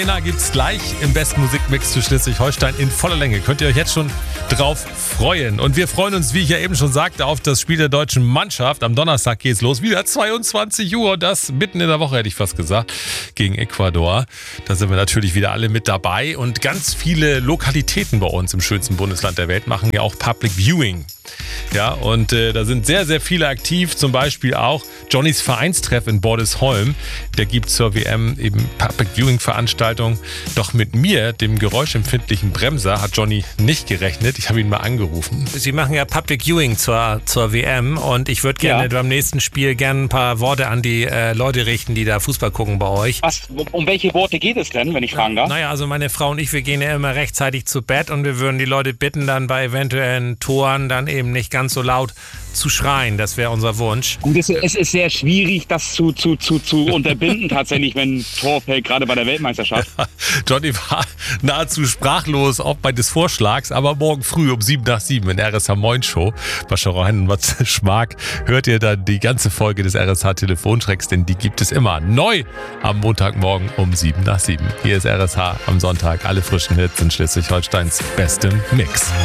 Gibt's gleich im besten Musikmix zu Schleswig-Holstein in voller Länge. Könnt ihr euch jetzt schon drauf freuen. Und wir freuen uns, wie ich ja eben schon sagte, auf das Spiel der deutschen Mannschaft. Am Donnerstag geht's los. Wieder 22 Uhr. Das mitten in der Woche, hätte ich fast gesagt, gegen Ecuador. Da sind wir natürlich wieder alle mit dabei. Und ganz viele Lokalitäten bei uns im schönsten Bundesland der Welt machen ja auch Public Viewing. Ja, und da sind sehr, sehr viele aktiv. Zum Beispiel auch Johnnys Vereinstreff in Bordesholm. Der gibt zur WM eben Public Viewing Veranstaltungen. Doch mit mir, dem geräuschempfindlichen Bremser, hat Johnny nicht gerechnet. Ich habe ihn mal angerufen. Sie machen ja Public Viewing zur WM und ich würde gerne beim nächsten Spiel gerne ein paar Worte an die Leute richten, die da Fußball gucken bei euch. Um welche Worte geht es denn, wenn ich fragen darf? Naja, also meine Frau und ich, wir gehen ja immer rechtzeitig zu Bett und wir würden die Leute bitten, dann bei eventuellen Toren dann eben nicht ganz so laut zu schreien. Das wäre unser Wunsch. Und es ist sehr schwierig, das zu unterbinden tatsächlich, wenn ein Tor fällt, gerade bei der Weltmeisterschaft. Ja, Johnny war nahezu sprachlos, auch bei des Vorschlags, aber morgen früh um 7:07 in der RSH Moin Show bei Scherein und Matze Schmark hört ihr dann die ganze Folge des RSH Telefonschrecks, denn die gibt es immer neu am Montagmorgen um 7:07. Hier ist RSH am Sonntag. Alle frischen Hits in Schleswig-Holsteins bestem Mix.